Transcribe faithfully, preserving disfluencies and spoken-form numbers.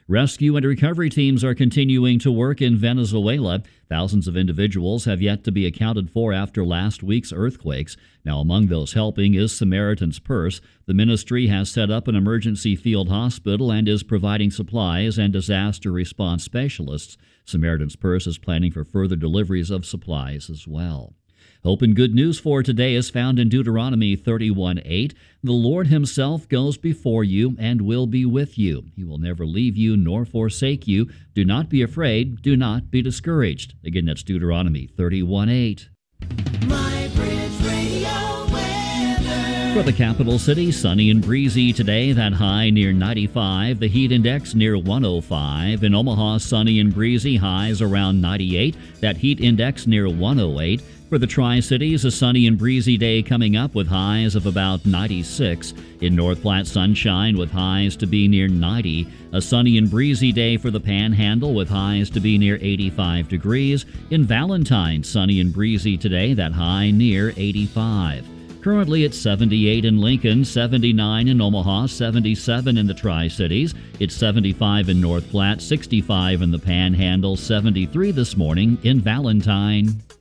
Rescue and recovery teams are continuing to work in Venezuela. Thousands of individuals have yet to be accounted for after last week's earthquakes. Now, among those helping is Samaritan's Purse. The ministry has set up an emergency field hospital and is providing supplies and disaster response specialists. Samaritan's Purse is planning for further deliveries of supplies as well. Hope and good news for today is found in Deuteronomy thirty-one eight. The Lord himself goes before you and will be with you. He will never leave you nor forsake you. Do not be afraid. Do not be discouraged. Again, that's Deuteronomy thirty-one eight. My Bridge Radio weather. For the capital city, sunny and breezy today. That high near ninety-five. The heat index near one oh five. In Omaha, sunny and breezy. Highs around ninety-eight. That heat index near one oh eight. For the Tri-Cities, a sunny and breezy day coming up with highs of about ninety-six. In North Platte, sunshine with highs to be near ninety. A sunny and breezy day for the Panhandle with highs to be near eighty-five degrees. In Valentine, sunny and breezy today, that high near eighty-five. Currently it's seventy-eight in Lincoln, seventy-nine in Omaha, seventy-seven in the Tri-Cities. It's seventy-five in North Platte, sixty-five in the Panhandle, seventy-three this morning in Valentine.